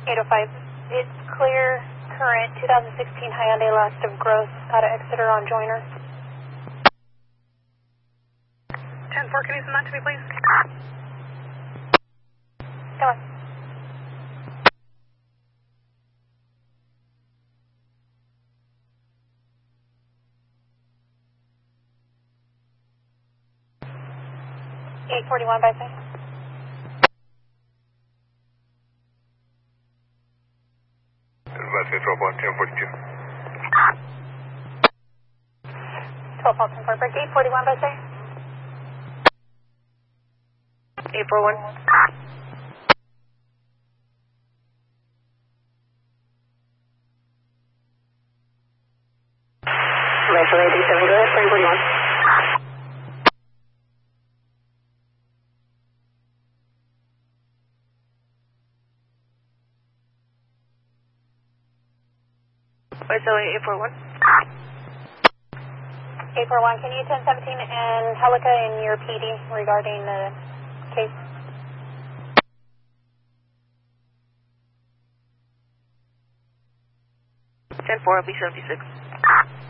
805. It's clear, current 2016 Hyundai last of growth out of Exeter on Joiner. 10-4, can you send that to me, please? Come on. $841 by say. By say 12 1, 1042. 12 Paul 10 break 841 by say. 841. Vessel 87, go ahead, 1041. Vessel 841. 841, can you 1017 and Helica in your PD regarding the case? Ten-4, I'll be 76.